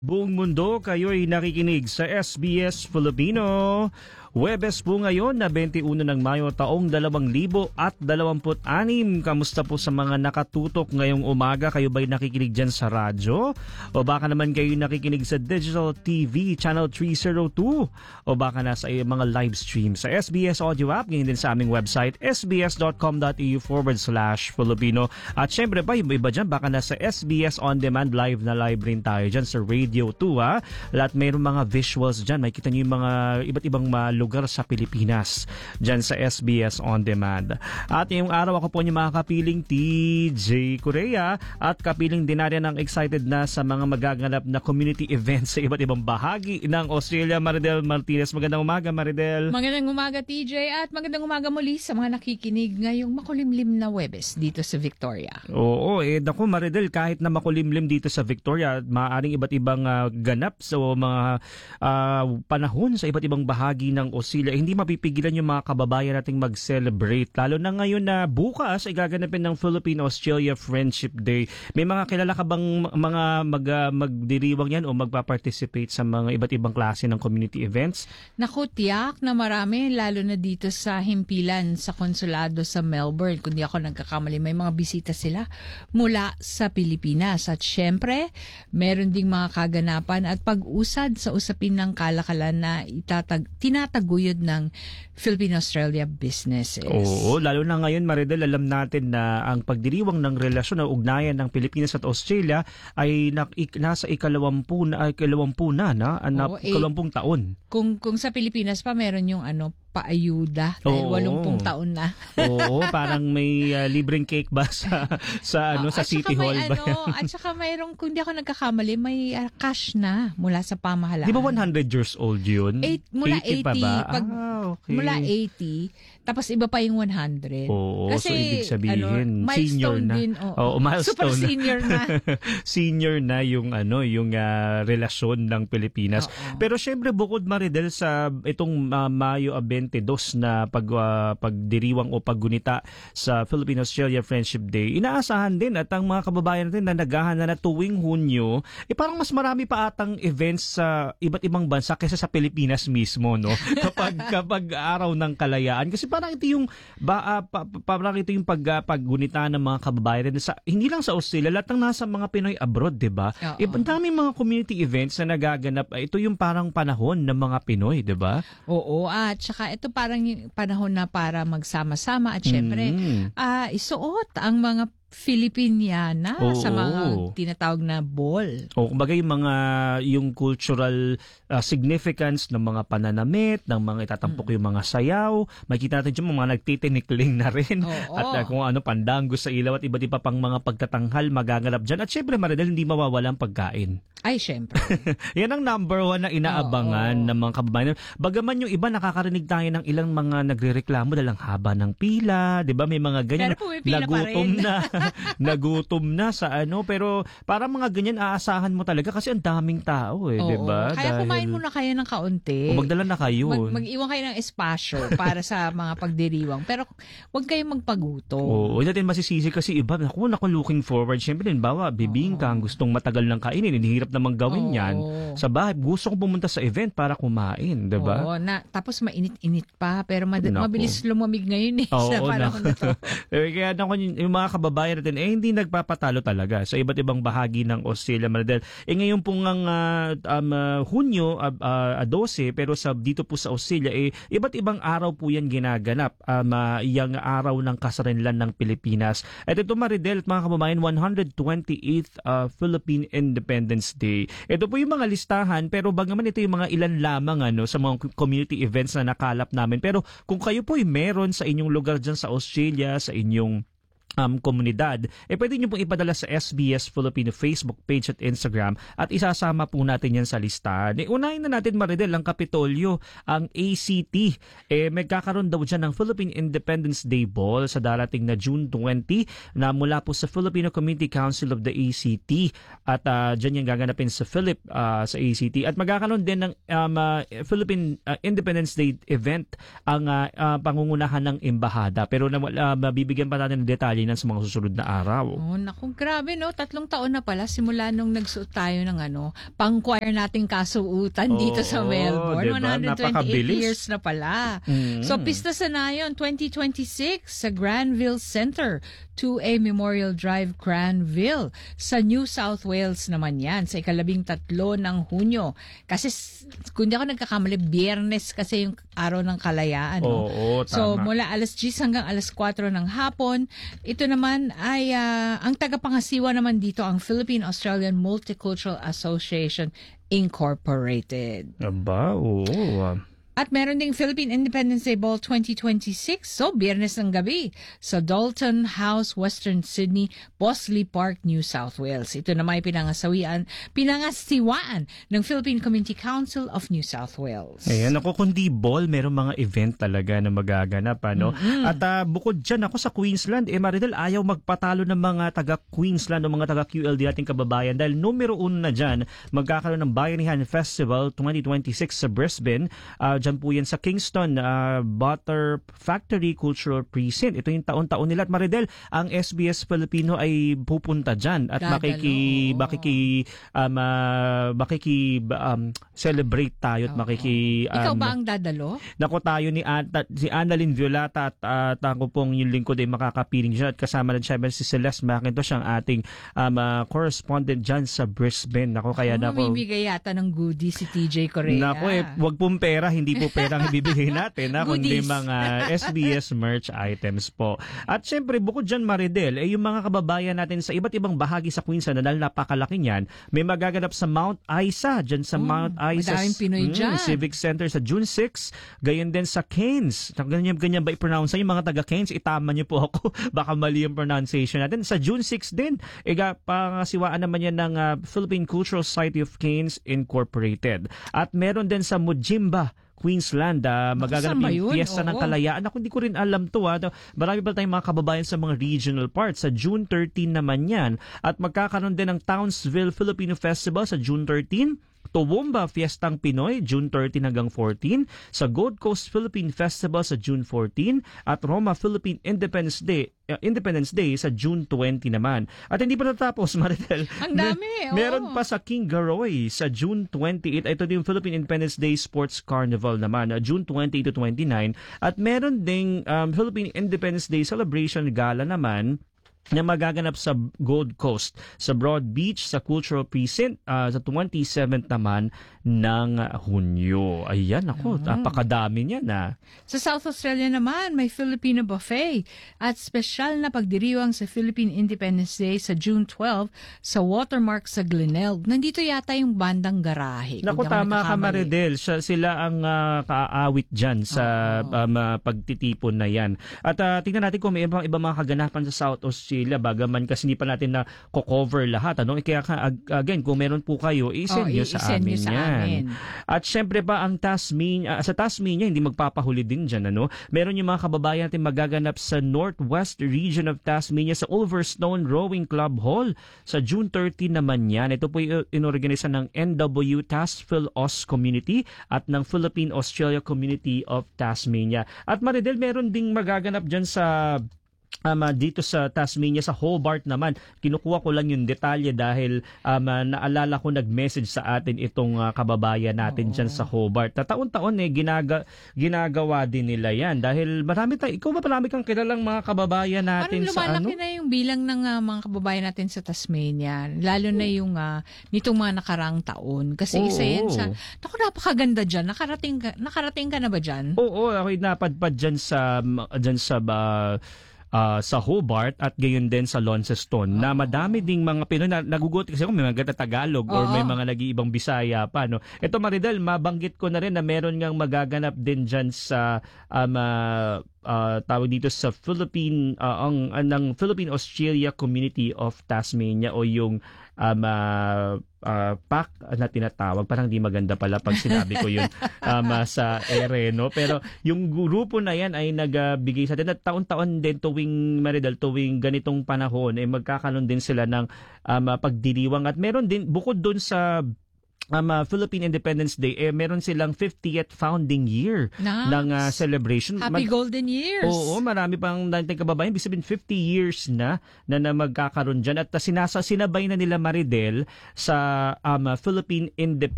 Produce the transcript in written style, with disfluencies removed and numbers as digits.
Buong mundo, kayo'y nakikinig sa SBS Filipino. Huwebes po ngayon na 21 ng Mayo taong 2026. Kamusta po sa mga nakatutok ngayong umaga? Kayo ba'y nakikinig dyan sa radyo? O baka naman kayo nakikinig sa Digital TV Channel 302? O baka nasa mga live stream sa SBS Audio App, ganyan din sa aming website sbs.com.au/Filipino. At syempre pa, iba dyan, baka nasa SBS On Demand live rin tayo dyan sa Radio 2, ha? Lahat mayroong mga visuals dyan. Makikita nyo yung mga iba't ibang lugar sa Pilipinas dyan sa SBS On Demand. At ngayong araw ako po niyo makakapiling TJ Korea at kapiling din natin ang excited na sa mga magaganap na community events sa iba't ibang bahagi ng Australia. Maridel Martinez, magandang umaga, Maridel. Magandang umaga, TJ, at magandang umaga muli sa mga nakikinig ngayong makulimlim na Huwebes dito sa Victoria. Oo, naku Maridel, kahit na makulimlim dito sa Victoria, maaaring iba't ibang ganap sa mga panahon sa iba't ibang bahagi ng Australia, hindi mapipigilan yung mga kababayan nating mag-celebrate. Lalo na ngayon na bukas ay gaganapin ng Philippine-Australia Friendship Day. May mga kilala ka bang mga magdiriwang yan o magpa-participate sa mga iba't ibang klase ng community events? Naku, tiyak na marami, lalo na dito sa himpilan sa konsulado sa Melbourne. Kung di ako nagkakamali, may mga bisita sila mula sa Pilipinas. At syempre, meron ding mga kaganapan at pag-usad sa usapin ng kalakalan na tinataguyod ng Philippine-Australia businesses. Oo, lalo na ngayon, Maridel, alam natin na ang pagdiriwang ng relasyon o ugnayan ng Pilipinas at Australia ay nasa ikalawampu taon. Kung sa Pilipinas pa, meron yung paayuda dahil 80 taon na. Oo, parang may libreng cake ba sa City Hall ba? At saka mayroong, kung di ako nagkakamali, may cash na mula sa pamahalaan. Di ba 100 years old yun? Mula 80 pa ba? Okay. Mula 80, tapos iba pa yung 100. Oo, kasi, so ibig sabihin, senior na. Din, milestone. Super senior na. Senior na yung relasyon ng Pilipinas. Pero syempre, bukod Maridel sa itong Mayo 22 na pagdiriwang o paggunita sa Philippine-Australia Friendship Day, inaasahan din at ang mga kababayan natin na naghahanda na tuwing Hunyo, parang mas marami pa atang events sa iba't ibang bansa kaysa sa Pilipinas mismo, no? Kapag araw ng kalayaan, kasi parang ito yung paggunita ng mga kababayan natin hindi lang sa Australia, lahat ng nasa mga Pinoy abroad, 'di ba? Ang daming mga community events na nagaganap. Ito yung parang panahon ng mga Pinoy, 'di ba? Oo, at saka ito parang panahon na para magsama-sama at syempre isuot ang mga Filipiniana sa mga tinatawag na ball. Kumbaga yung cultural significance ng mga pananamit, ng mga itatampok yung mga sayaw. Makikita natin yung mga nagtitinikling na rin. At kung pandango sa ilaw at iba't iba pang mga pagtatanghal magaganap dyan. At syempre, Maridel, hindi mawawala ang pagkain. Ay, syempre. Yan ang number 1 na inaabangan ng mga kababayan. Bagaman yung iba, nakakarinig tayo ng ilang mga nagrereklamo dahil ang haba ng pila, 'di ba? May mga ganyan. Nagutom na sa pero para mga ganyan aasahan mo talaga kasi ang daming tao 'di ba? Kaya kumain muna kayo ng kaunti. O magdala na kayo. Mag-iwan kayo ng espasyo para sa mga pagdiriwang. Pero huwag kayong magpagutom. Hindi natin masisisi kasi iba, naku, looking forward. Siyempre din, bibingka, gustong matagal ng kainin, hindi hirap namang gawin yan. Sa bahay, gusto kong pumunta sa event para kumain, 'di ba? Tapos mainit-init pa, pero mabilis lumamig ngayon sa panahon na to. Kaya yung mga kababayan natin, hindi nagpapatalo talaga sa iba't ibang bahagi ng Australia, Maridel. Ngayon pong Hunyo 12, pero dito po sa Australia, iba't ibang araw po yan ginaganap. Yung araw ng kasarinlan ng Pilipinas. At ito, Maridel at mga kababayan, 128th Philippine Independence Day. Ito po yung mga listahan, pero bagaman ito yung mga ilan lamang sa mga community events na nakalap namin. Pero kung kayo po meron sa inyong lugar dyan sa Australia, sa inyong komunidad, pwede nyo pong ipadala sa SBS Filipino Facebook page at Instagram at isasama po natin yan sa listahan. Unahin na natin, Maridel, ang Kapitolyo, ang ACT. Magkakaroon daw dyan ng Philippine Independence Day Ball sa darating na June 20 na mula po sa Filipino Community Council of the ACT at dyan yung gaganapin sa sa ACT. At magkakaroon din ng Philippine Independence Day event ang pangungunahan ng embahada. Pero mabibigyan pa natin ng detalye halinan sa mga susunod na araw. Oh, naku, grabe no. 3 taon na pala simula nung nagsuot tayo ng pang-choir nating kasuutan dito sa Melbourne. Diba? 128 years na pala. So, pista sa nayon 2026 sa Granville Center, 2A Memorial Drive, Granville. Sa New South Wales naman yan, sa 13 ng Hunyo. Kasi, kung di ako nagkakamali, Biyernes kasi yung araw ng kalayaan. No? Oo, tama. So, mula alas 10 hanggang alas 4 ng hapon. Ito naman ay, ang tagapangasiwa naman dito, ang Philippine-Australian Multicultural Association Incorporated. Aba, oo. At meron ding Philippine Independence Day Ball 2026, so biyernes ng gabi, sa Dalton House, Western Sydney, Bosley Park, New South Wales. Ito naman ay pinangasiwaan ng Philippine Community Council of New South Wales. Ayan, ako kundi ball, meron mga event talaga na magaganap. Ano? At bukod dyan, ako sa Queensland, Maridel, ayaw magpatalo ng mga taga-Queensland o mga taga-QLD nating kababayan dahil numero 1 na dyan, magkakaroon ng Bayanihan Festival 2026 sa Brisbane. Dyan po yan sa Kingston Butter Factory Cultural Precinct. Ito yung taon-taon nila. At Maridel, ang SBS Filipino ay pupunta dyan at celebrate tayo at Ikaw ba ang dadalo? Nako, tayo si Annalyn Violata at ako pong yung lingkod ay makakapiling dyan at kasama rin syempre si Celeste Macintosh, ang ating correspondent dyan sa Brisbane. Nako, kaya mamimigay yata ng goodies si TJ Correa. Nako, wag pong pera, hindi po perang ibibigay natin, kundi mga SBS merch items po. At syempre, bukod dyan, Maridel, yung mga kababayan natin sa iba't ibang bahagi sa Queensland, dahil napakalaki niyan, may magaganap sa Mount Isa, dyan sa Mount Isa Civic Center sa June 6, gayon din sa Cairns. Ganyan ba i-pronounce? Yung mga taga-Cairns, itama niyo po ako, baka mali yung pronunciation natin. Sa June 6 din, pangasiwaan naman yan ng Philippine Cultural Society of Cairns Incorporated. At meron din sa Mudjimba, Queensland, magaganap yung Fiesta ng Kalayaan. Ako, hindi ko rin alam to. Marami pa tayong mga kababayan sa mga regional parts. Sa June 13 naman yan. At magkakaroon din ng Townsville Filipino Festival sa June 13. Toowoomba Fiestang Pinoy, June 13 hanggang 14. Sa Gold Coast Philippine Festival sa June 14. At Roma Philippine Independence Day sa June 20 naman. At hindi pa natapos, Maridel. Ang dami, Meron pa sa Kingaroy sa June 28. Ito din yung Philippine Independence Day Sports Carnival naman, June 20 to 29. At meron ding Philippine Independence Day Celebration Gala naman na magaganap sa Gold Coast, sa Broad Beach, sa Cultural Precinct, sa 27th naman ng Hunyo. Ayan, ako, napakadami niyan Sa South Australia naman, may Filipino Buffet at special na pagdiriwang sa Philippine Independence Day sa June 12 sa Watermark sa Glenelg. Nandito yata yung bandang garahe. Naku, tama ka, Maridel. Sila ang kaaawit dyan sa pagtitipon na yan. At tingnan natin kung may ibang mga kaganapan sa South Australia, bagaman kasi hindi pa natin na cover lahat. Kaya again, kung meron po kayo, i-send nyo sa amin yan. At syempre pa ang Tasmania, sa Tasmania hindi magpapahuli din dyan. Meron yung mga kababayan natin magaganap sa Northwest Region of Tasmania sa Ulverstone Rowing Club Hall sa June 13 naman yan. Ito po inorganisa ng NW Tasfil Aus Community at ng Philippine-Australia Community of Tasmania. At Maridel, meron ding magaganap dyan sa dito sa Tasmania, sa Hobart naman. Kinukuha ko lang yung detalye dahil naalala ko nag-message sa atin itong kababayan natin dyan sa Hobart. Taon-taon ginagawa din nila yan dahil ikaw ba marami kang kilalang mga kababayan natin sa Parang lumalaki na yung bilang ng mga kababayan natin sa Tasmania, lalo na yung nitong mga nakarang taon. Kasi isa yan sa, napakaganda dyan. Nakarating ka na ba dyan? Oo, ako'y napadpad dyan sa Hobart at gayon din sa Launceston na madami ding mga Pinoy na nagugulat kasi kung may mga Tagalog or may mga nag-iibang Bisaya pa. Ito, Maridel, mabanggit ko na rin na meron ngang magaganap din dyan sa tawag dito sa ng Philippine-Australia Community of Tasmania o yung PAC na tinatawag. Parang di maganda pala pag sinabi ko yun sa ere, pero yung grupo na yan ay nagbigay sa atin at taon-taon din tuwing ganitong panahon magkakaroon din sila ng pagdiriwang at meron din bukod doon sa Philippine Independence Day, meron silang 50th founding year Nice. ng celebration. Happy golden years. Oo, marami pang dating kababayan. Ibig sabihin 50 years na magkakaroon dyan. At sinabay na nila, Maridel, sa Philippine Independence